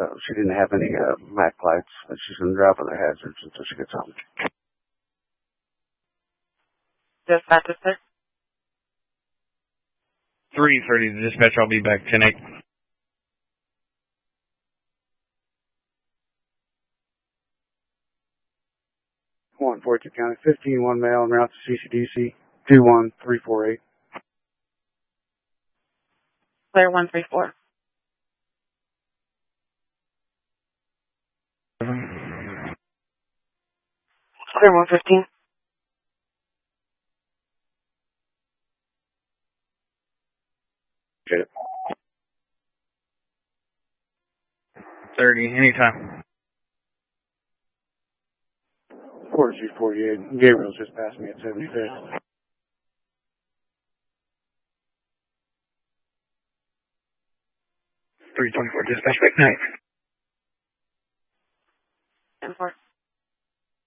she didn't have any MAC lights, but she's going to drive on the hazards until she gets home. Dispatch is 3:30, the dispatcher, I'll be back 10-8. Fortune County, 15-1 male en route to CCDC, 21348. clear 134. Clear 115. Get it. 30, anytime. 4248. Gabriel's just passed me at 76. 324, dispatch back 9. 10-4.